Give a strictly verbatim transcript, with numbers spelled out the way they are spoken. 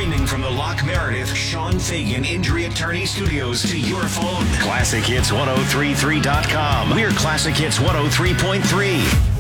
Streaming from the Lock Meredith Sean Fagan Injury Attorney Studios to your phone. classic hits ten thirty-three dot com. We're Classic Hits one oh three point three.